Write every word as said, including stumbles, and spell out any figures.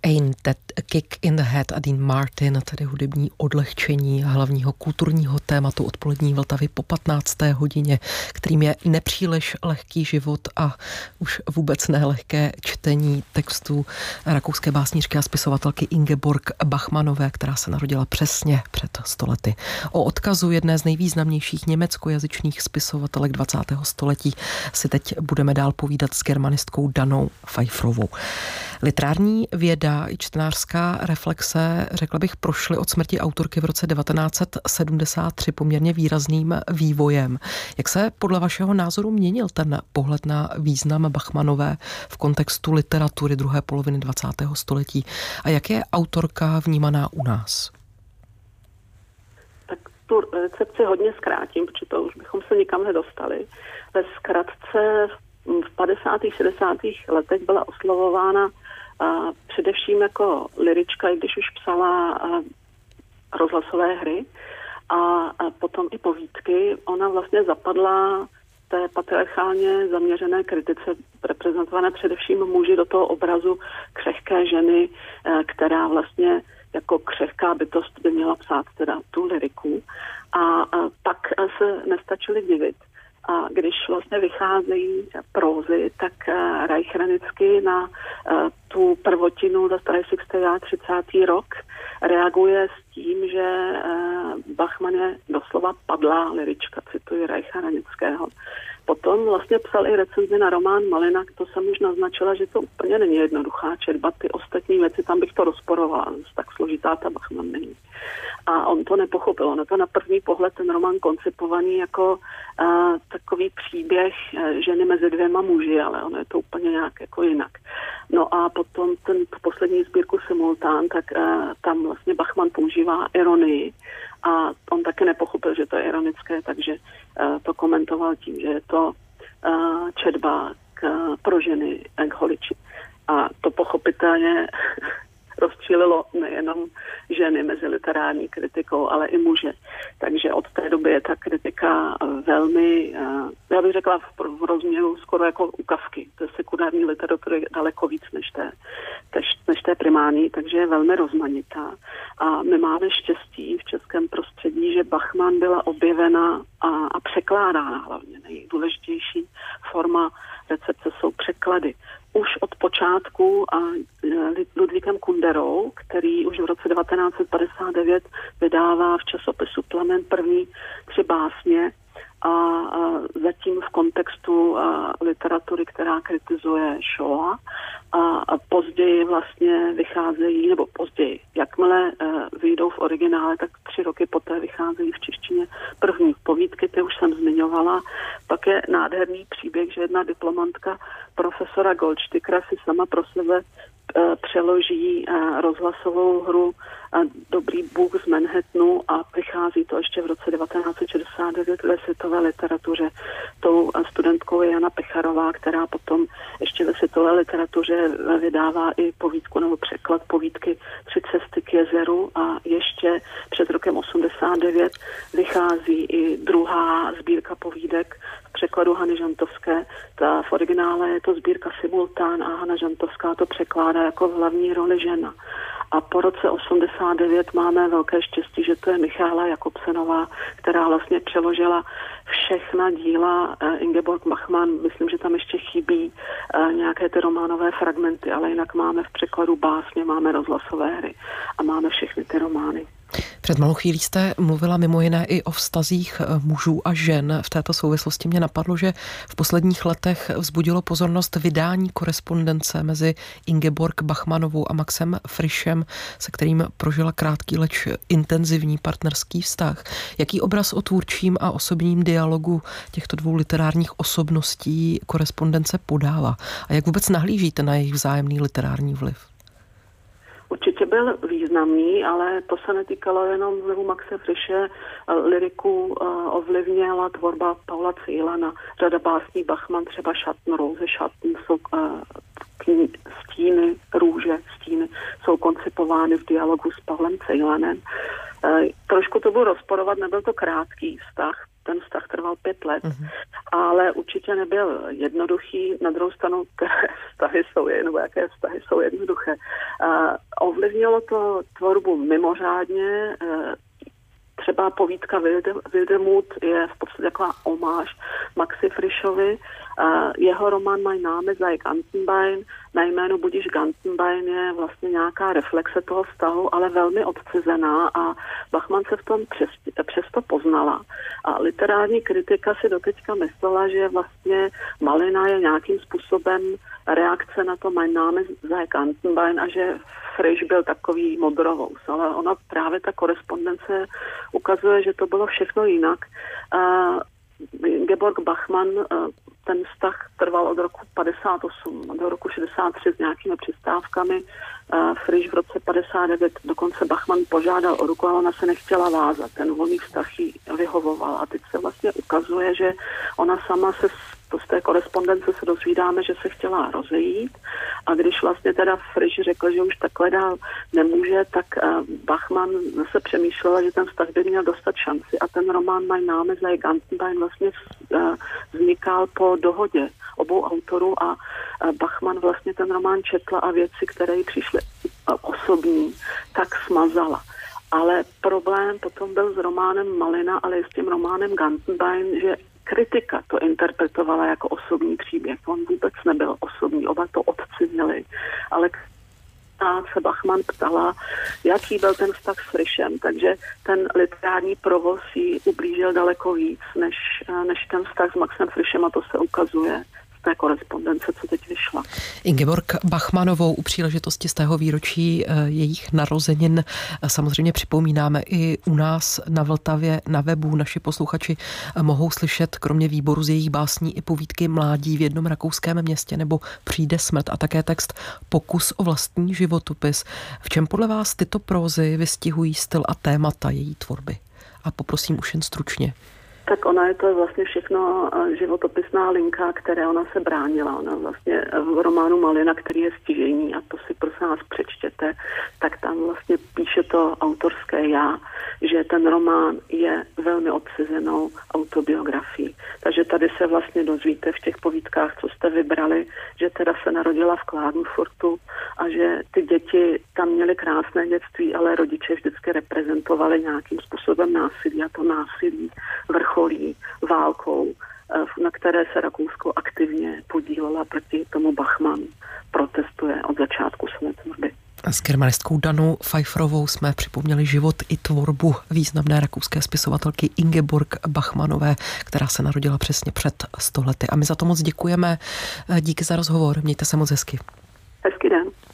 Ain't That a Kick in the Head a Dean Martin, tedy hudební odlehčení hlavního kulturního tématu odpolední Vltavy po patnácté hodině, kterým je nepříliš lehký život a už vůbec nelehké čtení textů rakouské básnířky a spisovatelky Ingeborg Bachmannové, která se narodila přesně před sto lety. O odkazu jedné z nejvýznamnějších německojazyčných spisovatelek dvacátého století si teď budeme dál povídat s germanistkou Danou Pfeifferovou. Literární věda i čtenářská reflexe, řekla bych, prošly od smrti autorky v roce devatenáct set sedmdesát tři poměrně výrazným vývojem. Jak se podle vašeho názoru měnil ten pohled na význam Bachmannové v kontextu literatury druhé poloviny dvacátého století a jak je autorka vnímaná u nás? Tak tu recepci hodně zkrátím, protože to už bychom se nikam nedostali. Ve zkratce v padesátých šedesátých letech byla oslovována a především jako lyrička, i když už psala a, rozhlasové hry a, a potom i povídky. Ona vlastně zapadla té patriarchálně zaměřené kritice, reprezentované především muži, do toho obrazu křehké ženy, která vlastně jako křehká bytost by měla psát teda tu lyriku. A, a pak se nestačili divit. A když vlastně vycházejí prózy, tak uh, Reich-Ranitzky na uh, tu prvotinu za dvacátého třicátého rok reaguje s tím, že uh, Bachmann je doslova padlá lyrička, cituji Reicha-Ranitzkého. Potom vlastně psal i recenzi na román Malinak, to jsem už naznačila, že to úplně není jednoduchá četba, ty ostatní věci, tam bych to rozporovala, tak složitá ta Bachmann není. A on to nepochopil, on to na první pohled ten román koncipovaný jako uh, takový příběh uh, ženy mezi dvěma muži, ale ono je to úplně nějak jako jinak. No a potom ten poslední sbírku Simultán, tak uh, tam vlastně Bachmann používá ironii a on taky nepochopil, že to je ironické, takže uh, to komentoval tím, že je to uh, četba k, uh, pro ženy k holiči. A to pochopitelně rozčílilo nejenom ženy mezi literární kritikou, ale i muže. Takže od té doby je ta kritika velmi, já bych řekla v rozměru skoro jako u Kafky. To je sekundární literatury daleko víc než té, než té primární, takže je velmi rozmanitá. A my máme štěstí v českém prostředí, že Bachmann byla objevena a, a překládána hlavně. Nejdůležitější forma recepce jsou překlady. Už od počátku a Ludvíkem Kunderou, který už v roce devatenáct set padesát devět vydává v časopisu Plamen první tři básně a, a zatím v kontextu a, literatury, která kritizuje Shoah a, a později vlastně vycházejí, nebo později, jakmile a, vyjdou v originále, tak tři roky poté vycházejí v češtině první povídky, ty už jsem zmiňovala. Pak je nádherný příběh, že jedna diplomantka profesora Goldstickera si sama pro sebe přeloží rozhlasovou hru Dobrý Bůh z Manhattanu a vychází to ještě v roce devatenáct set šedesát devět ve světové literatuře. Tou studentkou je Jana Pecharová, která potom ještě ve světové literatuře vydává i povídku nebo překlad povídky Tři cesty k jezeru a ještě před rokem osmdesát devět vychází i druhá sbírka povídek v překladu Hany Žantovské. Ta v originále je to sbírka Simultán a Hana Žantovská to překládá jako v hlavní roli žena. A po roce osmdesát devět máme velké štěstí, že to je Michála Jakobsenová, která vlastně přeložila všechna díla Ingeborg Bachmann. Myslím, že tam ještě chybí nějaké ty románové fragmenty, ale jinak máme v překladu básně, máme rozhlasové hry a máme všechny ty romány. Před malou chvílí jste mluvila mimo jiné i o vztazích mužů a žen. V této souvislosti mě napadlo, že v posledních letech vzbudilo pozornost vydání korespondence mezi Ingeborg Bachmannovou a Maxem Frischem, se kterým prožila krátký, leč intenzivní partnerský vztah. Jaký obraz o tvůrčím a osobním dialogu těchto dvou literárních osobností korespondence podává? A jak vůbec nahlížíte na jejich vzájemný literární vliv? Určitě byl významný, ale to se netýkalo jenom vlivu Maxe Frische. Lyriku uh, ovlivnila tvorba Paula Ceylana. Řada básní Bachmann, třeba Schatten, Rose, Schatten, jsou uh, kni- stíny, růže, stíny, jsou koncipovány v dialogu s Paulem Ceylanem. Uh, trošku to bylo rozporovat, nebyl to krátký vztah. Ten vztah trval trval pět let, mm-hmm. ale určitě nebyl jednoduchý. Na druhou stranu, které vztahy jsou, nebo jaké vztahy jsou jednoduché. Uh, ovlivnilo to tvorbu mimořádně. Uh, Třeba povídka Wildermuth je v podstatě taková omáž Maxi Frischovi. Jeho román Mein Name sei Gantenbein, na jméno Budiš Gantenbein je vlastně nějaká reflexe toho vztahu, ale velmi odcizená a Bachmann se v tom přes, přesto poznala. A literární kritika si doteďka myslela, že vlastně Malina je nějakým způsobem reakce na to Mein Name sei Gantenbein a že Frisch byl takový modrovous, ale ona právě ta korespondence ukazuje, že to bylo všechno jinak. Uh, Ingeborg Bachmann, uh, ten vztah trval od roku padesát osm do roku šedesát tři s nějakými přestávkami. Uh, Frisch v roce padesát devět dokonce Bachmann požádal o ruku, ale ona se nechtěla vázat. Ten volný vztah jí vyhovoval. A teď se vlastně ukazuje, že ona sama se z té korespondence se dozvídáme, že se chtěla rozejít a když vlastně teda Frisch řekl, že už takhle dál nemůže, tak uh, Bachmann se přemýšlela, že ten vztah by měl dostat šanci a ten román Mein Name sei Gantenbein vlastně uh, vznikal po dohodě obou autorů a uh, Bachmann vlastně ten román četla a věci, které jí přišly uh, osobní, tak smazala. Ale problém potom byl s románem Malina, ale i s tím románem Gantenbein, že kritika to interpretovala jako osobní příběh. On vůbec nebyl osobní, oba to odciznili. Ale se Bachmann ptala, jaký byl ten vztah s Frischem, takže ten literární provoz jí ublížil daleko víc, než, než ten vztah s Maxem Frischem a to se ukazuje té korespondence, co teď vyšla. Ingeborg Bachmannovou u příležitosti z tého výročí jejich narozenin samozřejmě připomínáme i u nás na Vltavě na webu. Naši posluchači mohou slyšet kromě výboru z jejich básní i povídky Mládí v jednom rakouském městě nebo Přijde smrt a také text Pokus o vlastní životopis. V čem podle vás tyto prózy vystihují styl a témata její tvorby? A poprosím už jen stručně. Tak ona je to vlastně všechno životopisná linka, které ona se bránila. Ona vlastně v románu Malina, který je stěžejní, a to si prosím vás přečtěte, tak tam vlastně píše to autorské já, že ten román je velmi odcizenou autobiografií. Takže tady se vlastně dozvíte v těch povídkách, co jste vybrali, že teda se narodila v Klagenfurtu a že ty děti tam měly krásné dětství, ale rodiče vždycky reprezentovali nějakým způsobem násilí a to násilí vrcholí válkou, na které se Rakousko aktivně podílela, proti tomu Bachmann protestuje od začátku své tvorby. S germanistkou Danou Pfeifferovou jsme připomněli život i tvorbu významné rakouské spisovatelky Ingeborg Bachmannové, která se narodila přesně před sto lety. A my za to moc děkujeme. Díky za rozhovor. Mějte se moc hezky. Hezký den.